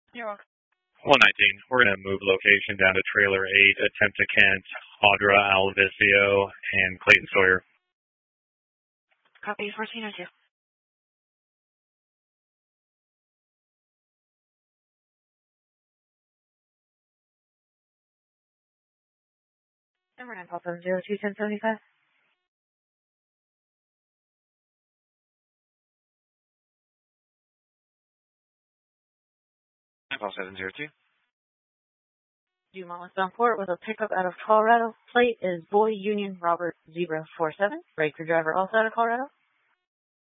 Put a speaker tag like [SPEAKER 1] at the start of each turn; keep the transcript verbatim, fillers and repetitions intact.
[SPEAKER 1] You're welcome.
[SPEAKER 2] one nineteen. We're going to move location down to trailer eight, attempt to Kent, Audra Alvicio, and Clayton Sawyer.
[SPEAKER 1] Copy fourteen oh two. Number nine, call seven zero two ten seventy five.
[SPEAKER 3] Call seven zero two.
[SPEAKER 1] Dumont westbound port with a pickup out of Colorado. Plate is Boy Union Robert zero four seven. Breaker driver also out of Colorado.